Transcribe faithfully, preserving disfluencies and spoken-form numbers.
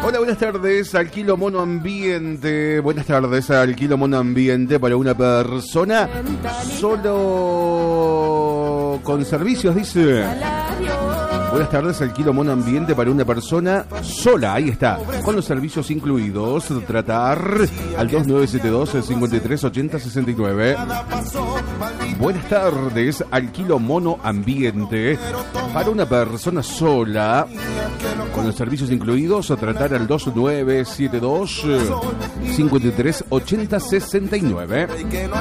Hola, buenas tardes, Alquilo Mono Ambiente. Buenas tardes, Alquilo Mono Ambiente para una persona solo con servicios, dice. Buenas tardes, Alquilo Mono Ambiente para una persona sola, ahí está, con los servicios incluidos. Tratar al dos nueve siete dos, cinco tres ocho cero seis nueve. Buenas tardes, Alquilo Mono Ambiente para una persona sola, con los servicios incluidos. Tratar al dos nueve siete dos, cinco tres ocho cero seis nueve.